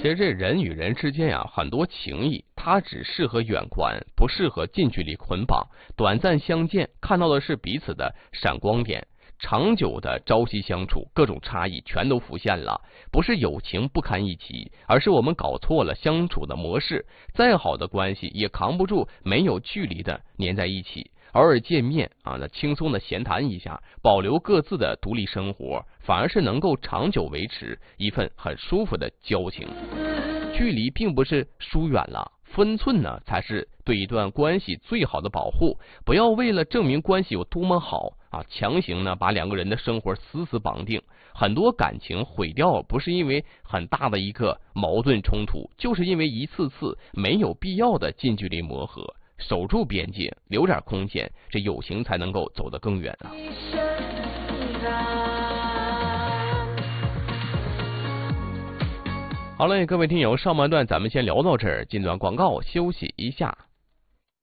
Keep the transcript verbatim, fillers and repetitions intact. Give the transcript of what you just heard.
其实这人与人之间呀，很多情谊，它只适合远观，不适合近距离捆绑。短暂相见，看到的是彼此的闪光点；长久的朝夕相处，各种差异全都浮现了。不是友情不堪一击，而是我们搞错了相处的模式。再好的关系也扛不住没有距离的粘在一起。偶尔见面啊，那轻松的闲谈一下，保留各自的独立生活，反而是能够长久维持一份很舒服的交情。距离并不是疏远了，分寸呢才是对一段关系最好的保护。不要为了证明关系有多么好啊，强行呢把两个人的生活死死绑定。很多感情毁掉不是因为很大的一个矛盾冲突，就是因为一次次没有必要的近距离磨合。守住边界，留点空间，这友情才能够走得更远啊。好嘞，各位听友，上半段咱们先聊到这儿，进段广告休息一下。